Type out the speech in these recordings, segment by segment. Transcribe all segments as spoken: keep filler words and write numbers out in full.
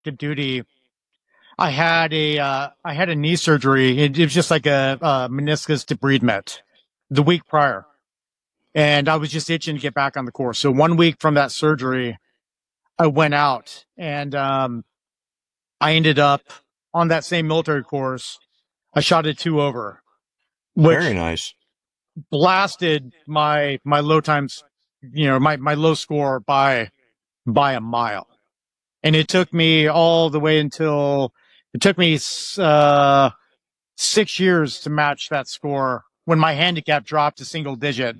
active duty, I had a uh, I had a knee surgery. It, it was just like a, a meniscus debridement the week prior, and I was just itching to get back on the course. So one week from that surgery, I went out, and um, I ended up on that same military course. I shot a two over, which Very nice. blasted my my low times, you know, my my low score by by a mile. And it took me all the way until it took me uh, six years to match that score when my handicap dropped to single digit.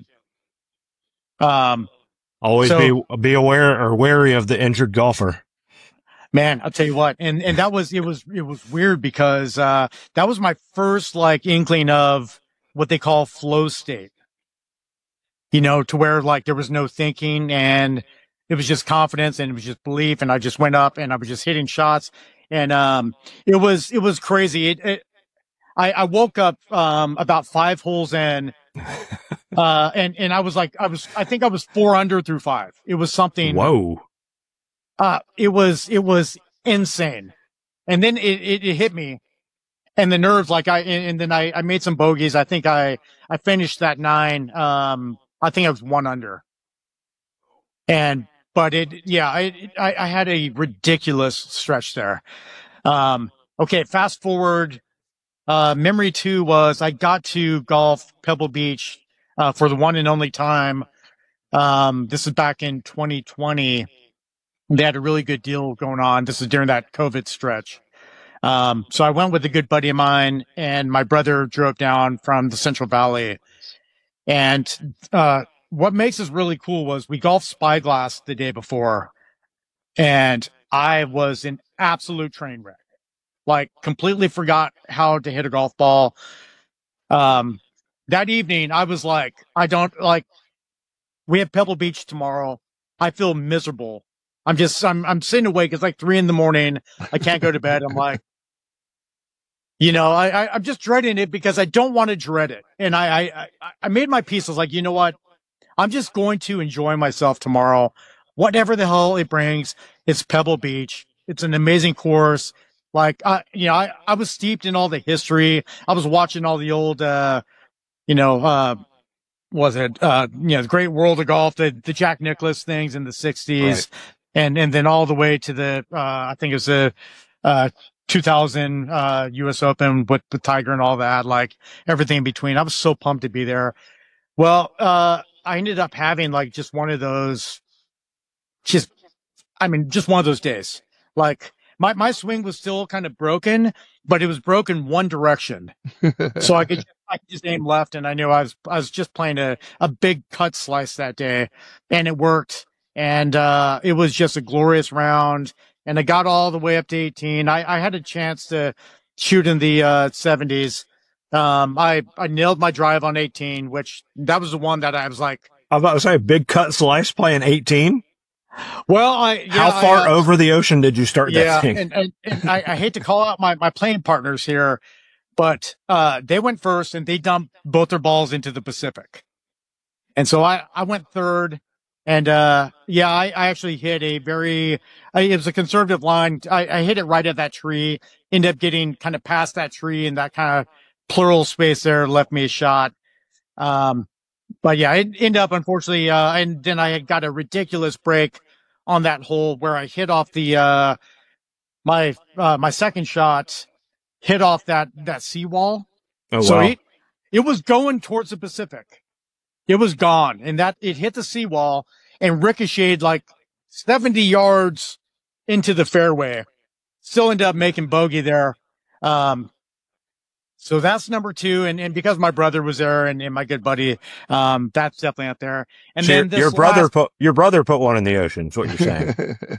Um, Always so, be be aware or wary of the injured golfer. Man, I'll tell you what, and and that was it was it was weird because uh, that was my first like inkling of what they call flow state. You know, to where like there was no thinking and it was just confidence and it was just belief, and I just went up and I was just hitting shots, and um, it was it was crazy. It, it I, I woke up um about five holes in, uh, and and I was like I was I think I was four under through five. It was something. Whoa. Uh, it was it was insane, and then it, it, it hit me, and the nerves. Like I and, and then I, I made some bogeys. I think I I finished that nine. Um, I think I was one under, and but it yeah I I, I had a ridiculous stretch there. Um, okay, fast forward. Uh, memory two was I got to golf Pebble Beach uh, for the one and only time. Um, this is back in twenty twenty. They had a really good deal going on. This is during that COVID stretch. Um, so I went with a good buddy of mine, and my brother drove down from the Central Valley. And uh, what makes this really cool was we golfed Spyglass the day before, and I was an absolute train wreck. Like, completely forgot how to hit a golf ball. Um, that evening, I was like, I don't like. We have Pebble Beach tomorrow. I feel miserable. I'm just, I'm, I'm sitting awake. It's like three in the morning. I can't go to bed. I'm like, you know, I, I, I'm just dreading it because I don't want to dread it. And I, I, I made my peace. I was like, you know what? I'm just going to enjoy myself tomorrow. Whatever the hell it brings. It's Pebble Beach. It's an amazing course. Like, I, you know, I, I was steeped in all the history. I was watching all the old, uh, you know, uh, was it, uh, you know, the Great World of Golf, the, the Jack Nicklaus things in the sixties. Right. And, and then all the way to the, uh, I think it was the, uh, two thousand, uh, U S Open with the Tiger and all that, like everything in between. I was so pumped to be there. Well, uh, I ended up having like just one of those, just, I mean, just one of those days. Like my, my swing was still kind of broken, but it was broken one direction. So I could, I could just aim left, and I knew I was, I was just playing a, a big cut slice that day, and it worked. And, uh, it was just a glorious round, and I got all the way up to eighteen. I, I had a chance to shoot in the, uh, seventies. Um, I, I nailed my drive on eighteen, which that was the one that I was like, I was about to say big cut slice playing eighteen. Well, I, yeah, how far I, uh, over the ocean did you start yeah, that thing? and, and, and I, I hate to call out my, my playing partners here, but, uh, they went first and they dumped both their balls into the Pacific. And so I, I went third, and, uh, yeah, I, I actually hit a very, I, it was a conservative line. I, I hit it right at that tree, ended up getting kind of past that tree, and that kind of plural space there left me a shot. Um, but yeah, it ended up, unfortunately, uh, and then I had got a ridiculous break on that hole where I hit off the, uh, my, uh, my second shot hit off that, that seawall. Oh, so wow. it, it was going towards the Pacific. It was gone, and that it hit the seawall and ricocheted like seventy yards into the fairway. Still ended up making bogey there. Um, so that's number two. And, and because my brother was there and, and my good buddy, um, that's definitely up there. And so then your, this your brother last, put, your brother put one in the ocean. Is what you're saying.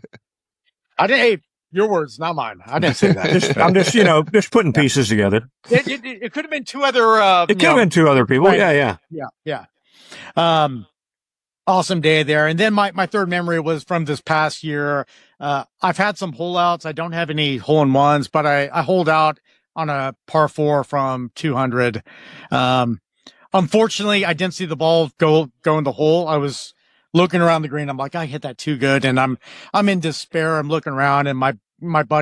I didn't, hey, your words, not mine. I didn't say that. just, I'm just, you know, just putting pieces together. It, it, it could have been two other, uh, it could have been two other people. Right. Yeah. Yeah. Yeah. Yeah. Um, awesome day there. And then my, my third memory was from this past year. Uh, I've had some hole outs. I don't have any hole in ones, but I, I holed out on a par four from two hundred. Um, unfortunately I didn't see the ball go, go in the hole. I was looking around the green. I'm like, I hit that too good. And I'm, I'm in despair. I'm looking around, and my, my buddy